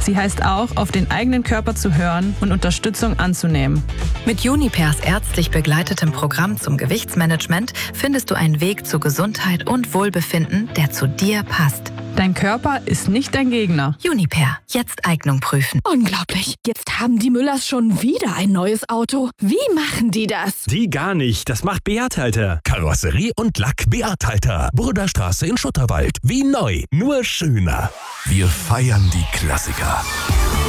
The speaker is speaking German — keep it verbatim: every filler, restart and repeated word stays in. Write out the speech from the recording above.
Sie heißt auch, auf den eigenen Körper zu hören und Unterstützung anzunehmen. Mit Junipers ärztlich begleitetem Programm zum Gewichtsmanagement findest du einen Weg zu Gesundheit und Wohlbefinden, der zu dir passt. Dein Körper ist nicht dein Gegner. Juniper, jetzt Eignung prüfen. Unglaublich. Jetzt haben die Müllers schon wieder ein neues Auto. Wie machen die das? Die gar nicht. Das macht Beat Halter. Karosserie und Lack Beat Halter. Burderstraße in Schutterwald. Wie neu, nur schöner. Wir feiern die Klassiker.